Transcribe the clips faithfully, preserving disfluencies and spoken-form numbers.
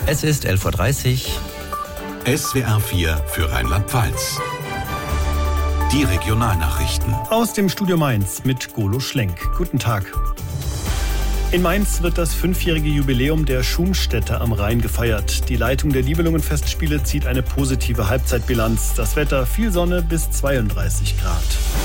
Es ist elf Uhr dreißig. S W R vier für Rheinland-Pfalz. Die Regionalnachrichten. Aus dem Studio Mainz mit Golo Schlenk. Guten Tag. In Mainz wird das fünfjährige Jubiläum der Schumstätte am Rhein gefeiert. Die Leitung der Nibelungen-Festspiele zieht eine positive Halbzeitbilanz. Das Wetter viel Sonne bis zweiunddreißig Grad.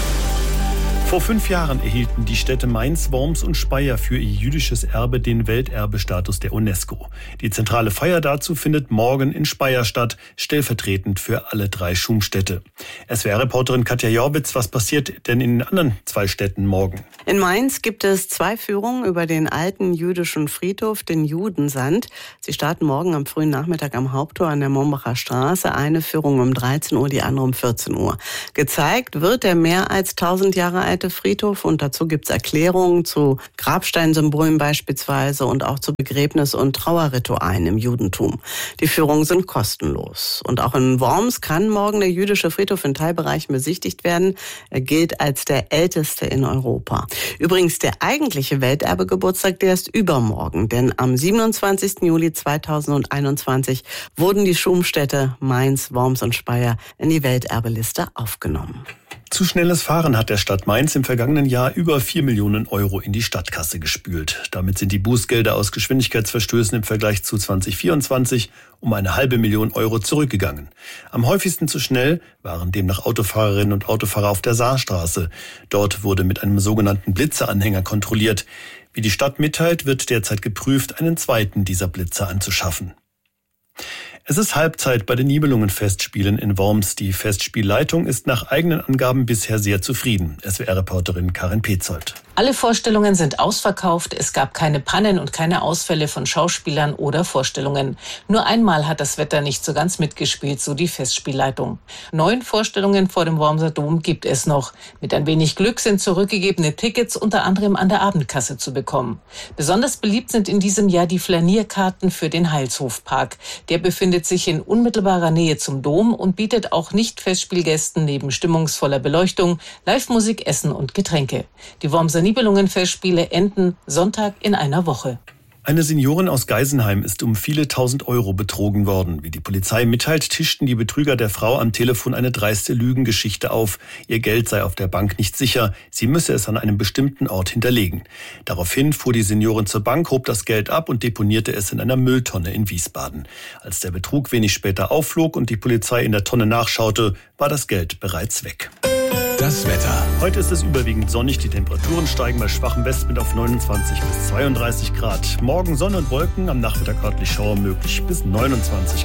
Vor fünf Jahren erhielten die Städte Mainz, Worms und Speyer für ihr jüdisches Erbe den Welterbestatus der UNESCO. Die zentrale Feier dazu findet morgen in Speyer statt, stellvertretend für alle drei Schumstädte. S W R-Reporterin Katja Jorwitz, was passiert denn in den anderen zwei Städten morgen? In Mainz gibt es zwei Führungen über den alten jüdischen Friedhof, den Judensand. Sie starten morgen am frühen Nachmittag am Haupttor an der Mombacher Straße. Eine Führung um dreizehn Uhr, die andere um vierzehn Uhr. Gezeigt wird der mehr als tausend Jahre alte Friedhof und dazu gibt es Erklärungen zu Grabsteinsymbolen beispielsweise und auch zu Begräbnis- und Trauerritualen im Judentum. Die Führungen sind kostenlos. Und auch in Worms kann morgen der jüdische Friedhof in Teilbereichen besichtigt werden. Er gilt als der älteste in Europa. Übrigens, der eigentliche Welterbegeburtstag, der ist übermorgen, denn am siebenundzwanzigsten Juli zweitausendeinundzwanzig wurden die Schumstädte Mainz, Worms und Speyer in die Welterbeliste aufgenommen. Zu schnelles Fahren hat der Stadt Mainz im vergangenen Jahr über vier Millionen Euro in die Stadtkasse gespült. Damit sind die Bußgelder aus Geschwindigkeitsverstößen im Vergleich zu zweitausendvierundzwanzig um eine halbe Million Euro zurückgegangen. Am häufigsten zu schnell waren demnach Autofahrerinnen und Autofahrer auf der Saarstraße. Dort wurde mit einem sogenannten Blitzeranhänger kontrolliert. Wie die Stadt mitteilt, wird derzeit geprüft, einen zweiten dieser Blitzer anzuschaffen. Es ist Halbzeit bei den Nibelungen-Festspielen in Worms. Die Festspielleitung ist nach eigenen Angaben bisher sehr zufrieden. S W R-Reporterin Karin Petzold. Alle Vorstellungen sind ausverkauft. Es gab keine Pannen und keine Ausfälle von Schauspielern oder Vorstellungen. Nur einmal hat das Wetter nicht so ganz mitgespielt, so die Festspielleitung. Neun Vorstellungen vor dem Wormser Dom gibt es noch. Mit ein wenig Glück sind zurückgegebene Tickets unter anderem an der Abendkasse zu bekommen. Besonders beliebt sind in diesem Jahr die Flanierkarten für den Heilshofpark. Der befindet sich in unmittelbarer Nähe zum Dom und bietet auch Nicht-Festspielgästen neben stimmungsvoller Beleuchtung Live-Musik, Essen und Getränke. Die Wormser Nibelungen-Festspiele enden Sonntag in einer Woche. Eine Seniorin aus Geisenheim ist um viele tausend Euro betrogen worden. Wie die Polizei mitteilt, tischten die Betrüger der Frau am Telefon eine dreiste Lügengeschichte auf. Ihr Geld sei auf der Bank nicht sicher. Sie müsse es an einem bestimmten Ort hinterlegen. Daraufhin fuhr die Seniorin zur Bank, hob das Geld ab und deponierte es in einer Mülltonne in Wiesbaden. Als der Betrug wenig später aufflog und die Polizei in der Tonne nachschaute, war das Geld bereits weg. Das Wetter. Heute ist es überwiegend sonnig. Die Temperaturen steigen bei schwachem Westwind auf neunundzwanzig bis zweiunddreißig Grad. Morgen Sonne und Wolken, am Nachmittag örtlich Schauer möglich bis neunundzwanzig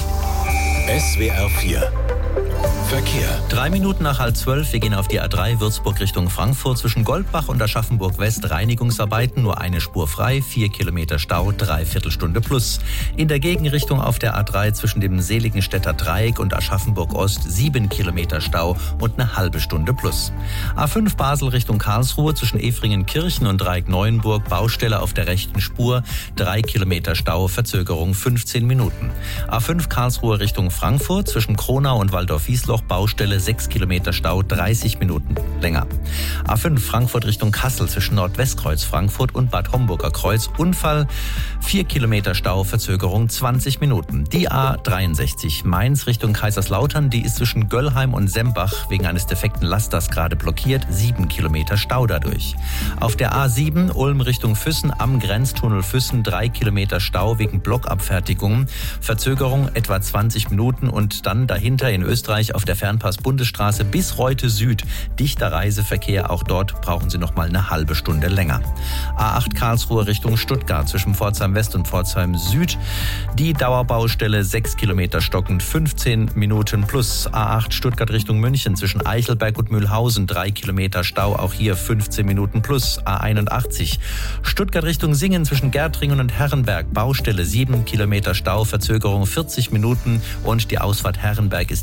Grad. S W R vier. Verkehr. Drei Minuten nach halb zwölf. Wir gehen auf die A drei Würzburg Richtung Frankfurt. Zwischen Goldbach und Aschaffenburg West Reinigungsarbeiten. Nur eine Spur frei. Vier Kilometer Stau. Dreiviertel Stunde plus. In der Gegenrichtung auf der A drei zwischen dem Seligenstädter Dreieck und Aschaffenburg Ost. Sieben Kilometer Stau und eine halbe Stunde plus. A fünf Basel Richtung Karlsruhe. Zwischen Efringen-Kirchen und Dreieck-Neuenburg. Baustelle auf der rechten Spur. Drei Kilometer Stau. Verzögerung fünfzehn Minuten. A fünf Karlsruhe Richtung Frankfurt. Zwischen Kronau und Waldorf-Wiesloch. Baustelle, sechs Kilometer Stau, dreißig Minuten länger. A fünf Frankfurt Richtung Kassel zwischen Nordwestkreuz Frankfurt und Bad Homburger Kreuz. Unfall, vier Kilometer Stau, Verzögerung zwanzig Minuten. Die A dreiundsechzig Mainz Richtung Kaiserslautern, die ist zwischen Göllheim und Sembach wegen eines defekten Lasters gerade blockiert. sieben Kilometer Stau dadurch. Auf der A sieben Ulm Richtung Füssen am Grenztunnel Füssen, drei Kilometer Stau wegen Blockabfertigung. Verzögerung etwa zwanzig Minuten und dann dahinter in Österreich auf der Fernpass-Bundesstraße bis Reute Süd. Dichter Reiseverkehr, auch dort brauchen Sie noch mal eine halbe Stunde länger. A acht Karlsruhe Richtung Stuttgart zwischen Pforzheim West und Pforzheim Süd. Die Dauerbaustelle sechs Kilometer stockend, fünfzehn Minuten plus. A acht Stuttgart Richtung München zwischen Eichelberg und Mühlhausen, drei Kilometer Stau, auch hier fünfzehn Minuten plus. A einundachtzig Stuttgart Richtung Singen zwischen Gärtringen und Herrenberg, Baustelle sieben Kilometer Stau, Verzögerung vierzig Minuten und die Ausfahrt Herrenberg ist hier gesperrt.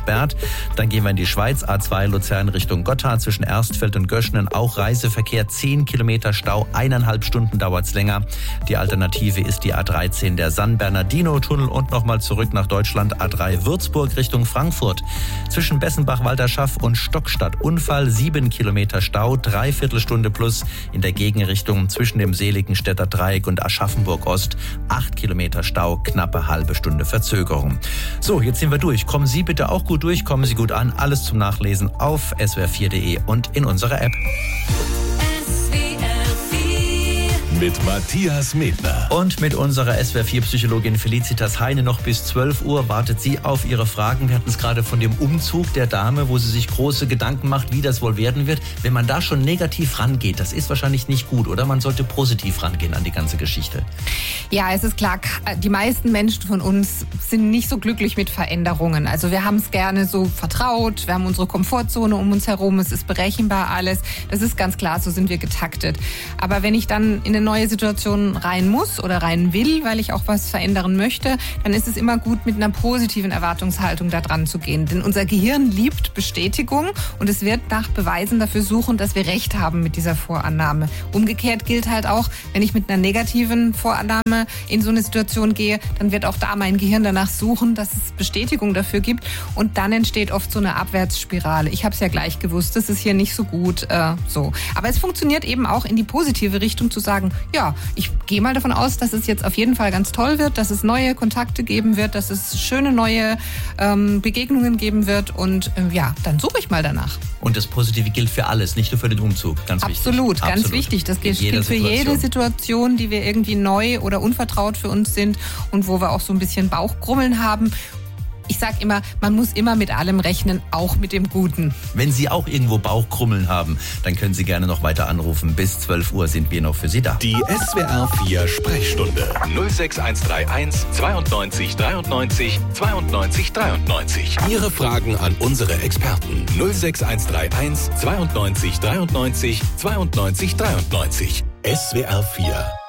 gesperrt. Dann gehen wir in die Schweiz, A zwei Luzern Richtung Gotthard zwischen Erstfeld und Göschenen. Auch Reiseverkehr, zehn Kilometer Stau, eineinhalb Stunden dauert's länger. Die Alternative ist die A dreizehn, der San Bernardino-Tunnel und nochmal zurück nach Deutschland, A drei Würzburg Richtung Frankfurt. Zwischen Bessenbach-Walterschaff und Stockstadt Unfall, sieben Kilometer Stau, dreiviertel Stunde plus. In der Gegenrichtung zwischen dem Seligenstädter Dreieck und Aschaffenburg Ost, acht Kilometer Stau, knappe halbe Stunde Verzögerung. So, jetzt sind wir durch. Kommen Sie bitte auch gut durch, kommen Sie gut an. Alles zum Nachlesen auf S W R vier punkt de und in unserer App. Mit Matthias Medner. Und mit unserer S W R vier Psychologin Felicitas Heine noch bis zwölf Uhr wartet sie auf Ihre Fragen. Wir hatten es gerade von dem Umzug der Dame, wo sie sich große Gedanken macht, wie das wohl werden wird. Wenn man da schon negativ rangeht, das ist wahrscheinlich nicht gut, oder? Man sollte positiv rangehen an die ganze Geschichte. Ja, es ist klar, die meisten Menschen von uns sind nicht so glücklich mit Veränderungen. Also wir haben es gerne so vertraut, wir haben unsere Komfortzone um uns herum, es ist berechenbar alles. Das ist ganz klar, so sind wir getaktet. Aber wenn ich dann in eine neue Situation rein muss oder rein will, weil ich auch was verändern möchte, dann ist es immer gut, mit einer positiven Erwartungshaltung da dran zu gehen. Denn unser Gehirn liebt Bestätigung und es wird nach Beweisen dafür suchen, dass wir recht haben mit dieser Vorannahme. Umgekehrt gilt halt auch, wenn ich mit einer negativen Vorannahme in so eine Situation gehe, dann wird auch da mein Gehirn danach suchen, dass es Bestätigung dafür gibt und dann entsteht oft so eine Abwärtsspirale. Ich habe es ja gleich gewusst, das ist hier nicht so gut. Äh, so. Aber es funktioniert eben auch in die positive Richtung zu sagen, ja, ich gehe mal davon aus, dass es jetzt auf jeden Fall ganz toll wird, dass es neue Kontakte geben wird, dass es schöne neue ähm, Begegnungen geben wird und äh, ja, dann suche ich mal danach. Und das Positive gilt für alles, nicht nur für den Umzug, ganz Absolut, wichtig. ganz Absolut. wichtig. Das gilt für Situation. jede Situation, die wir irgendwie neu oder unvertraut für uns sind und wo wir auch so ein bisschen Bauchgrummeln haben. Ich sag immer, man muss immer mit allem rechnen, auch mit dem Guten. Wenn Sie auch irgendwo Bauchkrummeln haben, dann können Sie gerne noch weiter anrufen. Bis zwölf Uhr sind wir noch für Sie da. Die S W R vier Sprechstunde null sechs eins drei eins zweiundneunzig dreiundneunzig zweiundneunzig dreiundneunzig. Ihre Fragen an unsere Experten null sechs eins drei eins zweiundneunzig dreiundneunzig zweiundneunzig dreiundneunzig. S W R vier